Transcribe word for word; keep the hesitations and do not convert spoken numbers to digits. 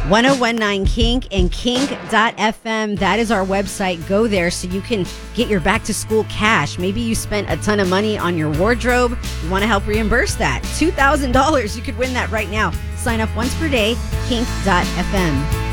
ten nineteen Kink and kink dot f m. That is our website. Go there so you can get your back to school cash. Maybe you spent a ton of money on your wardrobe. You want to help reimburse that. two thousand dollars. You could win that right now. Sign up once per day. kink dot f m.